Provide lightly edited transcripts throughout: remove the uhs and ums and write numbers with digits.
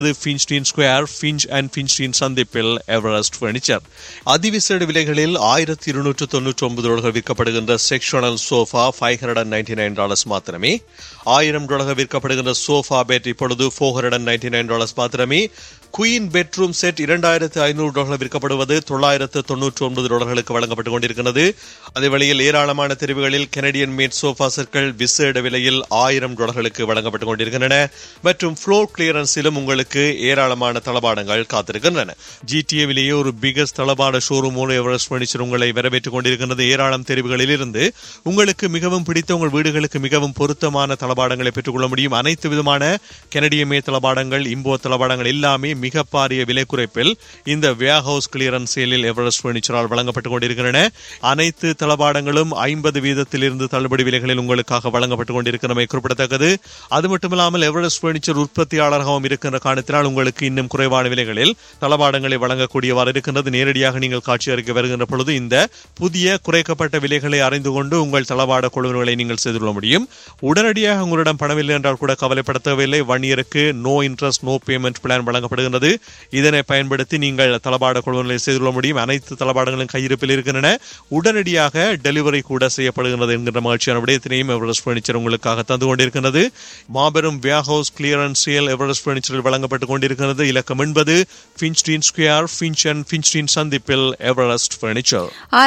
ஃபின்ச்டீன் square Finch and ஃபின்ச்டீன் சந்திப்பில் Everest furniture. அதிவிசேட விலைகளில் $1,299 விற்கப்படுகின்ற sectional sofa $599 மாத்திரமே. $1,000 விற்கப்படுகின்ற சோஃபா பெட் இப்பொழுது $499 மாத்திரமே. குயின் பெட்ரூம் செட் $2,500 விற்கப்படுவது $999 வழங்கப்பட்டுக் கொண்டிருக்கிறது. அதே வழியில் ஏராளமான தெரிவுகளில் கெனடியன் மேட் சோஃபா செட்கள் விசேட விலையில் $1,000 வழங்கப்பட்டுக் கொண்டிருக்கின்றன. மற்றும் ஃப்ளோர் கிளியரன்ஸிலும் உங்களுக்கு ஏராளமான தளபாடங்கள் காத்திருக்கின்றன. ஜிடிஏவிலேயே ஒரு பிகஸ்ட் தளபாட ஷோரூமோடு எவரெஸ்ட் பர்னிச்சர் உங்களை வரவேற்றுக் கொண்டிருக்கிறது. ஏராளம் தெரிவுகளில் இருந்து உங்களுக்கு மிகவும் பிடித்த உங்கள் வீடுகளுக்கு மிகவும் பொருத்தமான தளபாடங்களை பெற்றுக்கொள்ள முடியும். அனைத்து விதமான கெனடியன் மேட் தளபாடங்கள், இம்போ தளபாடங்கள் எல்லாமே மிக பாரிய விலை குறைப்பில் இந்த வேர் ஹவுஸ் கிளியரன்ஸ் சேலில் எவரெஸ்ட் பர்னிச்சரால் வழங்கப்பட்டுக் கொண்டிருக்கின்றன. அனைத்து தளபாடங்களும் 50% தள்ளுபடி விலைகளில் உங்களுக்காக வழங்கப்பட்டுக் கொண்டிருக்கிறமை குறிப்பிடத்தக்கது. அது மட்டுமில்லாமல் எவரெஸ்ட் பர்னிச்சர் உற்பத்தியாளராகவும் இருக்கின்ற காரணத்தினால் உங்களுக்கு இன்னும் குறைவான விலைகளில் தளபாடங்களை வழங்கக்கூடியவாறு இருக்கின்றது. நேரடியாக நீங்கள் காட்சி அறிக்கை வருகின்ற பொழுது இந்த புதிய குறைக்கப்பட்ட விலைகளை அறிந்து கொண்டு உங்கள் தளபாட கொள்வனங்களை நீங்கள் செய்து கொள்ள முடியும். உடனடியாக உங்களிடம் பணமில்லை என்றால் கூட கவலைப்பட தேவையில்லை. 1 இயருக்கு no interest no payment plan வழங்கப்படுகிறது. இதனை பயன்படுத்தி நீங்கள் தளபாட கொள்வனங்களை செய்து கொள்ள முடியும். அனைத்து தளபாடங்களும் கையிருப்பில் இருக்கின்றன. உடனடியாக டெலிவரி கூட செய்யப்படுகிறது என்கின்ற மகிழ்ச்சியான விடயத்தினையும் எவரெஸ்ட் பர்னிச்சர் உங்களுக்காக தந்து கொண்டிருக்கிறது. மாபெரும் வேர் ஹவுஸ் கிளியரன்ஸ் சேல் எவரெஸ்ட் பர்னிச்சரில் வழங்கப்பட்டுக் கொண்டிருக்கிறது. இலக்கம் 80 ஃபின்ச்டீன் ஸ்கொயர் ஃபின்ச் அண்ட் ஃபின்ச்டீன் சந்திப்பில் எவரெஸ்ட் பர்னிச்சர்.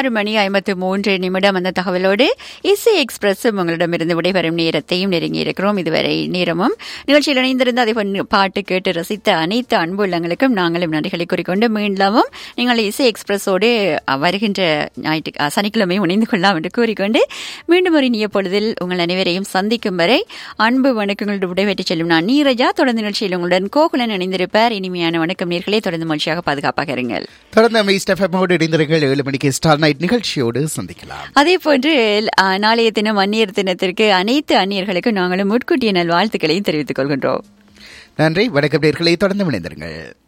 6:53 அந்த தகவலோடு இசை எக்ஸ்பிரஸ் உங்களிடமிருந்து விடைபெறும் நேரத்தையும் நெருங்கி இருக்கிறோம். இதுவரை நேரமும் நிகழ்ச்சியில் இணைந்திருந்த அதை பாட்டு கேட்டு ரசித்த அனைத்து அன்பு உள்ளங்களுக்கும் நாங்களும் நன்றிகளை கூறிக்கொண்டு மீண்டும் நீங்கள் இசை எக்ஸ்பிரஸோடு வருகின்ற சனிக்கிழமை இணைந்து கொள்ளலாம் என்று கூறிக்கொண்டு மீண்டும் ஒரு இனிய பொழுதில் உங்கள் அனைவரையும் சந்திக்கும் வரை அன்பு வணக்கங்களோடு விடைபெற்று செல்லும் நான் நீரஜா. தொடர்ந்து நிகழ்ச்சியில் உங்களுடன் கோகுலன் இணைந்திருப்பார். இனிமையான வணக்கம் நேயர்களே. தொடர்ந்து மகிழ்ச்சியாக பாதுகாப்பாக இருங்கள். தொடர்ந்து இணைந்திருங்கள். 7 மணிக்கு ஸ்டார் நைட் நிகழ்ச்சியோடு சந்திக்கலாம். அதே போன்று நாளைய தினம் அந்நியர் தினத்திற்கு அனைத்து அந்நியர்களுக்கும் நாங்களும் முன்கூட்டிய நல்வாழ்த்துக்களையும் தெரிவித்துக் கொள்கின்றோம். நன்றி. வணக்கம் நேயர்களே. தொடர்ந்து இணைந்திருங்கள்.